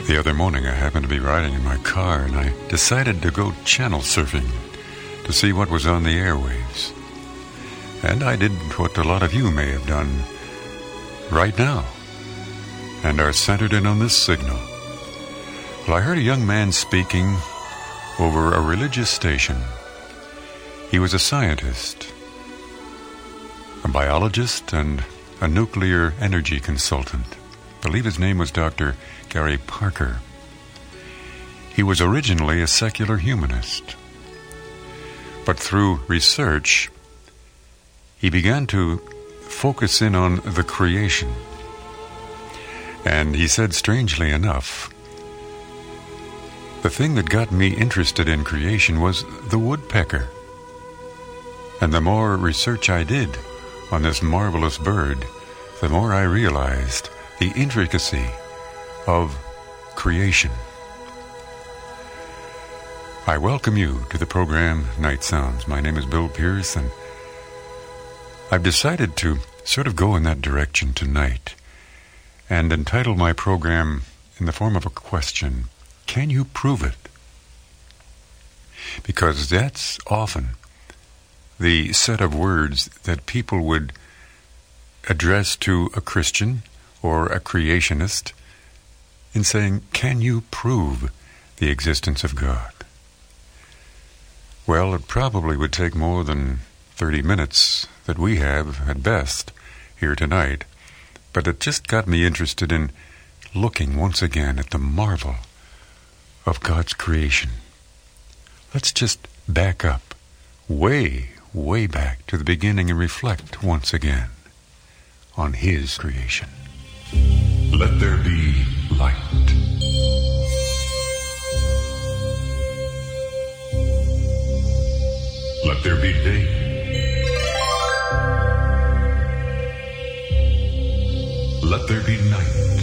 The other morning I happened to be riding in my car and I decided to go channel surfing to see what was on the airwaves. And I did what a lot of you may have done right now and are centered in on this signal. Well, I heard a young man speaking over a religious station. He was a scientist, a biologist, and a nuclear energy consultant. I believe his name was Dr. Gary Parker. He was originally a secular humanist, but through research, he began to focus in on the creation. And he said, strangely enough, the thing that got me interested in creation was the woodpecker. And the more research I did on this marvelous bird, the more I realized the intricacy of creation. I welcome you to the program Night Sounds. My name is Bill Pierce, and I've decided to sort of go in that direction tonight and entitle my program in the form of a question: can you prove it? Because that's often the set of words that people would address to a Christian or a creationist in saying, can you prove the existence of God? Well, it probably would take more than 30 minutes that we have at best here tonight, but it just got me interested in looking once again at the marvel of God's creation. Let's just back up way back to the beginning and reflect once again on His creation. Let there be light. Let there be day. Let there be night.